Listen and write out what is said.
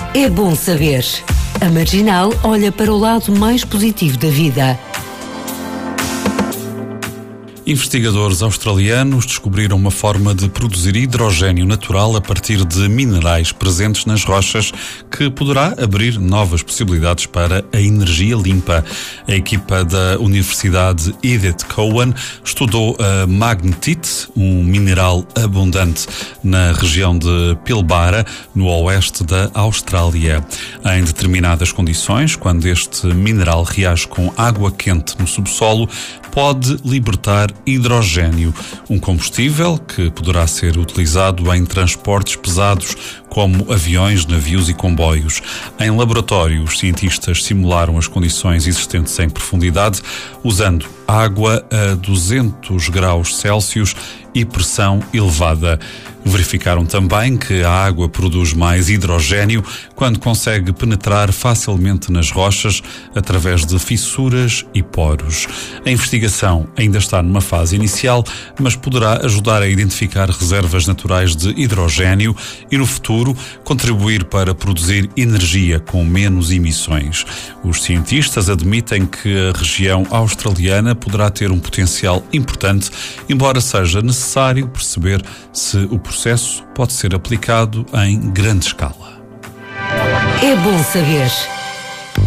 É bom saber. A Marginal olha para o lado mais positivo da vida. Investigadores australianos descobriram uma forma de produzir hidrogénio natural a partir de minerais presentes nas rochas que poderá abrir novas possibilidades para a energia limpa. A equipa da Universidade Edith Cowan estudou a magnetite, um mineral abundante na região de Pilbara, no oeste da Austrália. Em determinadas condições, quando este mineral reage com água quente no subsolo, pode libertar hidrogénio, um combustível que poderá ser utilizado em transportes pesados como aviões, navios e comboios. Em laboratório, os cientistas simularam as condições existentes em profundidade usando água a 200 graus Celsius e pressão elevada. Verificaram também que a água produz mais hidrogénio quando consegue penetrar facilmente nas rochas através de fissuras e poros. A investigação ainda está numa fase inicial, mas poderá ajudar a identificar reservas naturais de hidrogénio e, no futuro, contribuir para produzir energia com menos emissões. Os cientistas admitem que a região australiana poderá ter um potencial importante, embora seja necessário perceber se o processo pode ser aplicado em grande escala. É bom saber.